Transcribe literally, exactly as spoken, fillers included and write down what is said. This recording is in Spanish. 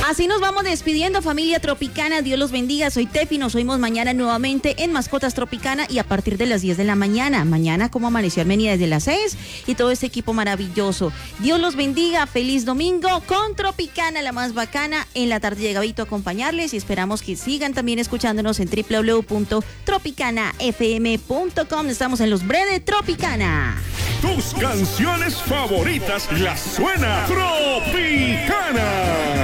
Así nos vamos despidiendo, familia Tropicana. Dios los bendiga. Soy Tefi. Nos oímos mañana nuevamente en Mascotas Tropicana y a partir de las diez de la mañana. Mañana, como amaneció Armenia, desde las seis y todo este equipo maravilloso. Dios los bendiga. Feliz domingo con Tropicana, la más bacana. En la tarde llega Vito a acompañarles y esperamos que sigan también escuchándonos en doble u doble u doble u punto tropicana f m punto com. Estamos en los Bre de Tropicana. Tus canciones favoritas las suena Tropicana.